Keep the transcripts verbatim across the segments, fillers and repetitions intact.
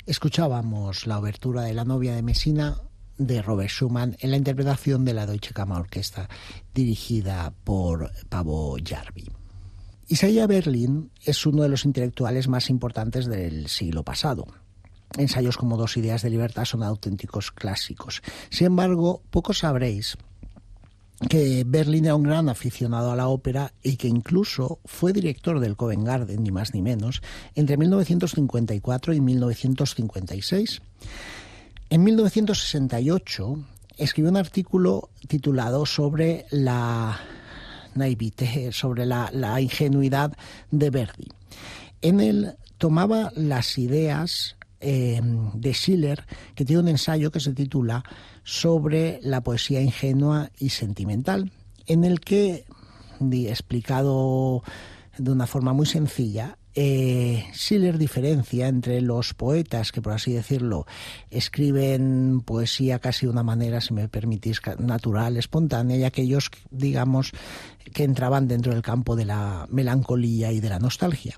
Escuchábamos la obertura de La novia de Messina de Robert Schumann en la interpretación de la Deutsche Kammerorchester dirigida por Paavo Järvi. Isaiah Berlin es uno de los intelectuales más importantes del siglo pasado. Ensayos como Dos ideas de libertad son auténticos clásicos. Sin embargo, pocos sabréis que Berlin era un gran aficionado a la ópera y que incluso fue director del Covent Garden, ni más ni menos, entre mil novecientos cincuenta y cuatro y mil novecientos cincuenta y seis. En mil novecientos sesenta y ocho escribió un artículo titulado sobre la naivete, sobre la, la ingenuidad de Verdi. En él tomaba las ideas eh, de Schiller, que tiene un ensayo que se titula sobre la poesía ingenua y sentimental, en el que, explicado de una forma muy sencilla, eh, Schiller diferencia entre los poetas que, por así decirlo, escriben poesía casi de una manera, si me permitís, natural, espontánea, y aquellos, digamos, que entraban dentro del campo de la melancolía y de la nostalgia.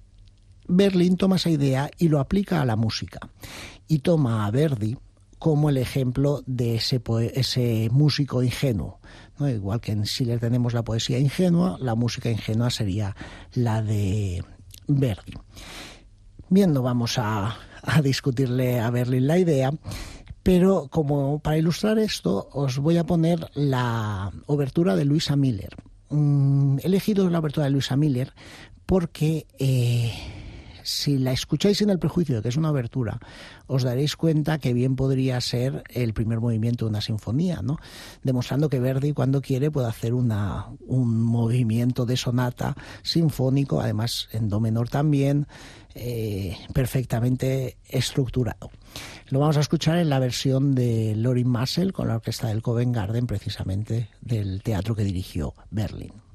Berlin toma esa idea y lo aplica a la música, y toma a Verdi como el ejemplo de ese, ese músico ingenuo, ¿no? Igual que en Schiller tenemos la poesía ingenua, la música ingenua sería la de Verdi. Bien, no vamos a, a discutirle a Berlin la idea, pero como para ilustrar esto os voy a poner la obertura de Luisa Miller. Mm, he elegido la obertura de Luisa Miller porque Eh, si la escucháis en el prejuicio de que es una obertura, os daréis cuenta que bien podría ser el primer movimiento de una sinfonía, ¿no? Demostrando que Verdi, cuando quiere, puede hacer una, un movimiento de sonata sinfónico, además en do menor también, eh, perfectamente estructurado. Lo vamos a escuchar en la versión de Lorin Maazel con la orquesta del Covent Garden, precisamente del teatro que dirigió Berlin.